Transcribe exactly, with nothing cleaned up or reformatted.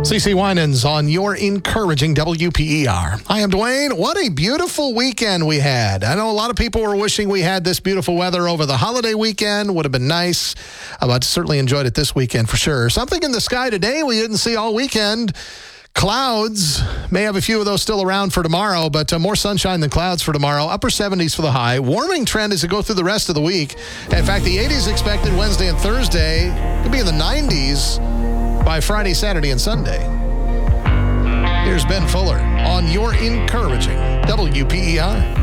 C C Winans on your encouraging W P E R. I am Dwayne. What a beautiful weekend we had. I know a lot of people were wishing we had this beautiful weather over the holiday weekend. Would have been nice. But certainly enjoyed it this weekend for sure. Something in the sky today we didn't see all weekend. Clouds. May have a few of those still around for tomorrow, but uh, more sunshine than clouds for tomorrow. Upper seventies for the high. Warming trend as we go through the rest of the week. In fact, the eighties expected Wednesday and Thursday. Could be in the nineties by Friday, Saturday, and Sunday. Here's Ben Fuller on your encouraging W P E R.